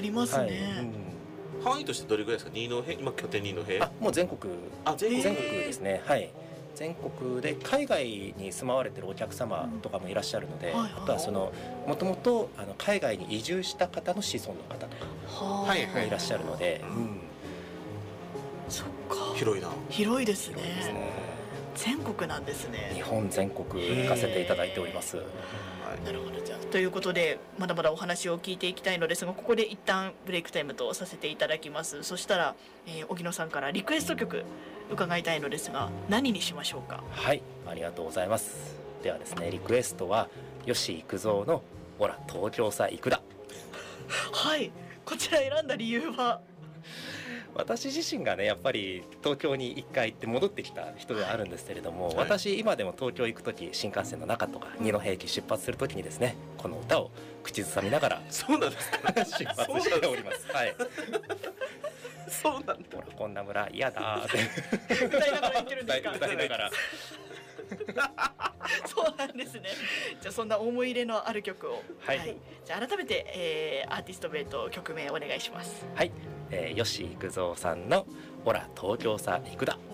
りますはいね。 範囲としてどれぐらいですか？二戸、今拠点二戸。 もう全国全国ですね。はい。全国で海外に住まわれてるお客様とかもいらっしゃるので、 はいはいあとはもともと海外に移住した方の子孫の方とかはいはいもいらっしゃるので、 そっか。 広いな。 広いですね。 広いですね。 全国なんですね。 日本全国行かせていただいております。 なるほど。じゃあということでまだまだお話を聞いていきたいのですが、ここで一旦ブレイクタイムとさせていただきます。そしたら、荻野さんからリクエスト曲伺いたいのですが、何にしましょうか？ はい、ありがとうございます。ではですね、リクエストは吉幾三の「ほら東京さ行くだ」。 はい、こちら選んだ理由は？ 私自身がね、やっぱり東京に1回行って戻ってきた人ではあるんですけれども、 はい、 私今でも東京行く時、新幹線の中とか二戸駅出発する時にですね、この歌を口ずさみながらそうなんですか出発しております。はい。 そうなんだ。 ほらこんな村嫌だって歌いながら言ってるんですか？ 歌いながらそうなんですね。じゃあそんな思い入れのある曲を、 はい、 じゃあ改めて、アーティスト名と曲名お願いします。 はい、吉幾三さんの「ほら東京さ行くだ」。